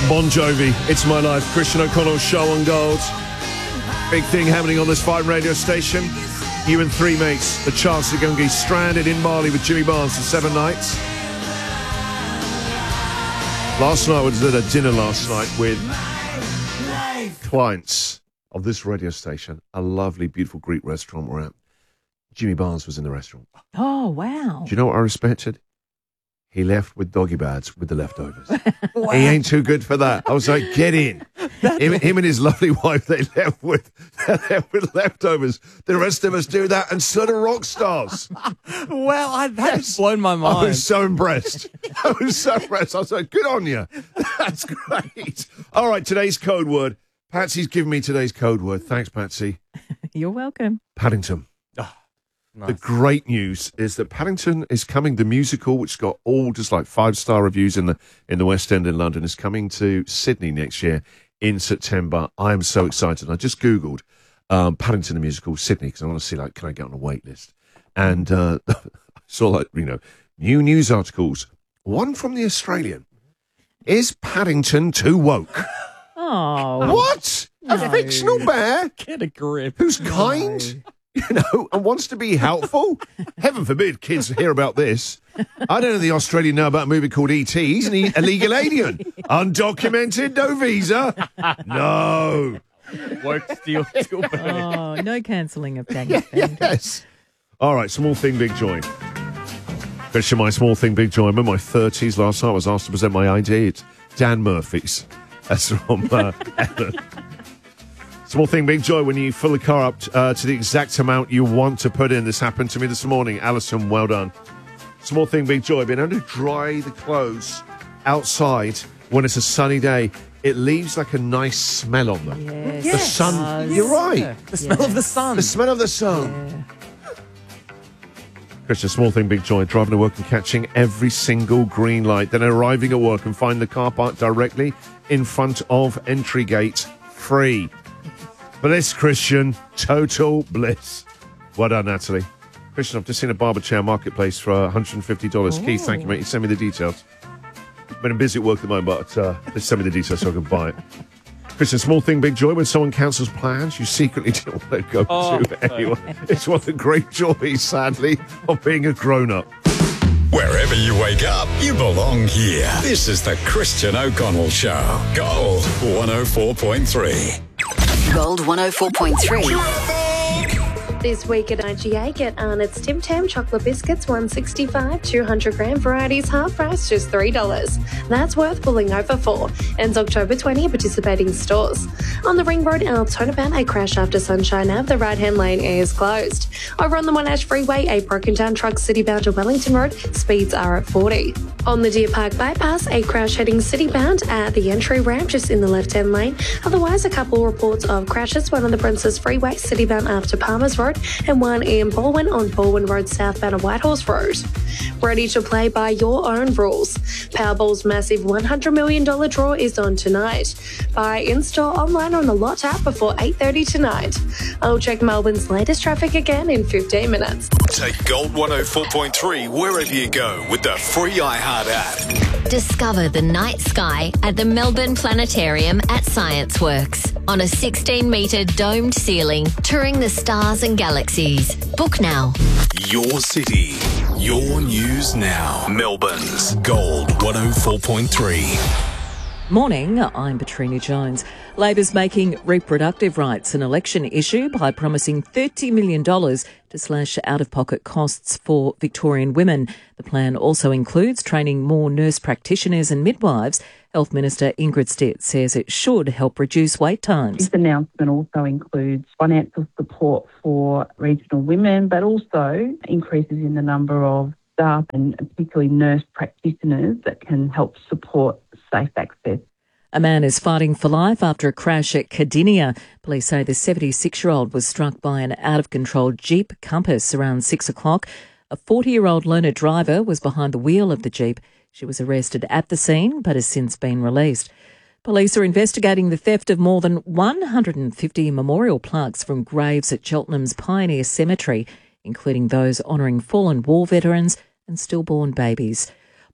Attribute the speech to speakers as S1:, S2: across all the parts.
S1: Bon Jovi, It's My Life, Christian O'Connell's show on Gold. Big thing happening on this fine radio station. You and three mates, the chance to go and get stranded in Bali with Jimmy Barnes for 7 nights. Last night, I was at a dinner last night with clients of this radio station, a lovely, beautiful Greek restaurant we're at. Jimmy Barnes was in the restaurant.
S2: Oh, wow.
S1: Do you know what I respected? He left with doggy bags with the leftovers. Wow. He ain't too good for that. I was like, get in. Him and his lovely wife, they left with leftovers. The rest of us do that, and so do rock stars.
S3: Well, that's blown my mind.
S1: I was so impressed. I was like, good on you. That's great. All right, today's code word. Patsy's given me today's code word. Thanks, Patsy.
S2: You're welcome.
S1: Paddington.
S3: Nice.
S1: The great news is that Paddington is coming, the musical, which got all just like 5-star reviews in the West End in London, is coming to Sydney next year in September. I am so excited. I just Googled Paddington the musical, Sydney, because I want to see, like, can I get on a wait list? And I saw, like, new news articles. One from The Australian. Is Paddington too woke?
S2: Oh.
S1: What? No. A fictional bear?
S3: Get a grip.
S1: Who's kind? And wants to be helpful? Heaven forbid kids hear about this. I don't know the Australian know about a movie called E.T. He's an illegal alien. Undocumented, no visa. No.
S3: Woke still bad.
S2: Oh, no cancelling of Paddington.
S1: Yes. All right, small thing, big joy. Especially my small thing, big joy. I'm in my 30s. Last night I was asked to present my ID. It's Dan Murphy's. That's from Ellen. Small thing, big joy when you fill the car up to the exact amount you want to put in. This happened to me this morning. Alison, well done. Small thing, big joy. Being able to dry the clothes outside when it's a sunny day, it leaves like a nice smell on them.
S2: Yes.
S1: The sun. You're right.
S3: The smell of the sun.
S1: The smell of the sun. Yeah. Christian, small thing, big joy. Driving to work and catching every single green light. Then arriving at work and find the car park directly in front of entry gate free. Bliss, Christian. Total bliss. Well done, Natalie. Christian, I've just seen a barber chair marketplace for $150.
S2: Ooh.
S1: Keith, thank you, mate. You send me the details. Been busy at work at the moment, but just send me the details so I can buy it. Christian, small thing, big joy. When someone cancels plans, you secretly don't want to go to anyway. It's one of the great joys, sadly, of being a grown-up.
S4: Wherever you wake up, you belong here. This is the Christian O'Connell Show. Gold 104.3.
S5: Gold 104.3.
S6: This week at IGA, get Arnott's Tim Tam chocolate biscuits, $1.65, 200-gram varieties, half price, just $3. That's worth pulling over for. Ends October 20 at participating stores. On the Ring Road in Altona, a crash after Sunshine Ave, the right-hand lane is closed. Over on the Monash Freeway, a broken down truck city-bound to Wellington Road, speeds are at 40. On the Deer Park bypass, a crash heading city-bound at the entry ramp just in the left-hand lane. Otherwise, a couple reports of crashes, one on the Princess Freeway, city-bound after Palmer's Road, and one in Baldwin on Baldwin Road southbound of Whitehorse Road. Ready to play by your own rules. Powerball's massive $100 million draw is on tonight. Buy in-store, online, or on the Lot app before 8:30 tonight. I'll check Melbourne's latest traffic again in 15 minutes.
S4: Take Gold 104.3 wherever you go with the free iHeart app.
S5: Discover the night sky at the Melbourne Planetarium at ScienceWorks. On a 16-metre domed ceiling, touring the stars and galaxies. Book now.
S4: Your city, your news now. Melbourne's Gold 104.3.
S2: Morning, I'm Petrina Jones. Labor's making reproductive rights an election issue by promising $30 million to slash out-of-pocket costs for Victorian women. The plan also includes training more nurse practitioners and midwives. Health Minister Ingrid Stitt says it should help reduce wait times.
S7: This announcement also includes financial support for regional women, but also increases in the number of staff and particularly nurse practitioners that can help support safe access.
S2: A man is fighting for life after a crash at Cardinia. Police say the 76-year-old was struck by an out-of-control Jeep Compass around 6 o'clock. A 40-year-old learner driver was behind the wheel of the Jeep. She was arrested at the scene but has since been released. Police are investigating the theft of more than 150 memorial plaques from graves at Cheltenham's Pioneer Cemetery, including those honouring fallen war veterans and stillborn babies.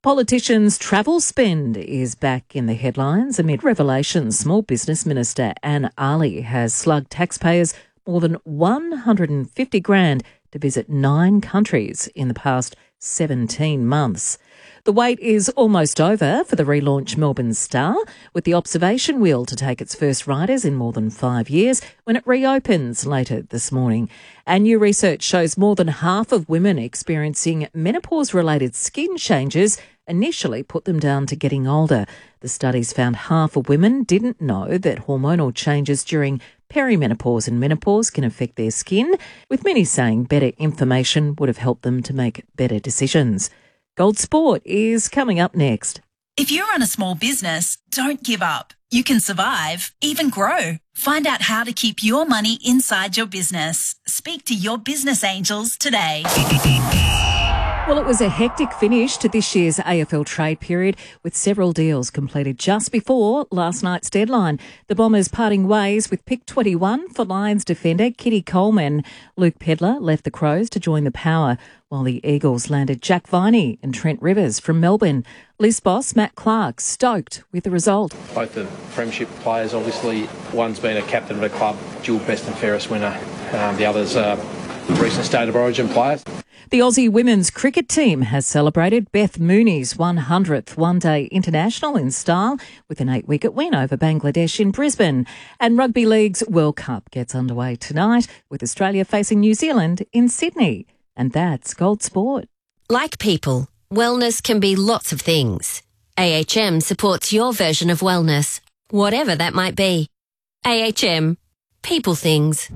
S2: Politicians' travel spend is back in the headlines amid revelations. Small Business Minister Anne Aly has slugged taxpayers more than $150,000 to visit 9 countries in the past 17 months. The wait is almost over for the relaunched Melbourne Star, with the observation wheel to take its first riders in more than 5 years when it reopens later this morning. And new research shows more than half of women experiencing menopause-related skin changes initially put them down to getting older. The studies found half of women didn't know that hormonal changes during perimenopause and menopause can affect their skin, with many saying better information would have helped them to make better decisions. Gold Sport is coming up next.
S8: If you run a small business, don't give up. You can survive, even grow. Find out how to keep your money inside your business. Speak to your business angels today.
S2: Well, it was a hectic finish to this year's AFL trade period, with several deals completed just before last night's deadline. The Bombers parting ways with pick 21 for Lions defender Kitty Coleman. Luke Pedlar left the Crows to join the Power, while the Eagles landed Jack Viney and Trent Rivers from Melbourne. List boss Matt Clark stoked with the result.
S9: Both the premiership players, obviously, one's been a captain of a club, dual best and fairest winner. The other's recent State of Origin players.
S2: The Aussie women's cricket team has celebrated Beth Mooney's 100th one-day international in style with an 8-wicket win over Bangladesh in Brisbane. And Rugby League's World Cup gets underway tonight with Australia facing New Zealand in Sydney. And that's Gold Sport.
S5: Like people, wellness can be lots of things. AHM supports your version of wellness, whatever that might be. AHM, people things.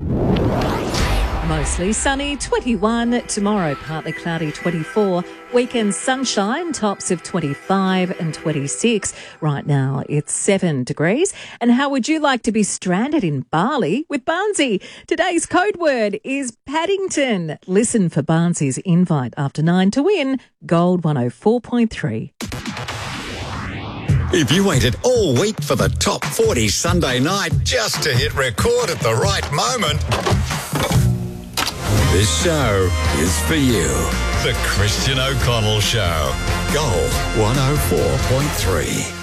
S2: Mostly sunny, 21. Tomorrow, partly cloudy, 24. Weekend sunshine, tops of 25 and 26. Right now, it's 7 degrees. And how would you like to be stranded in Bali with Barnsey? Today's code word is Paddington. Listen for Barnsey's invite after 9 to win Gold 104.3.
S4: If you waited all week for the Top 40 Sunday night just to hit record at the right moment, this show is for you. The Christian O'Connell Show. Gold 104.3.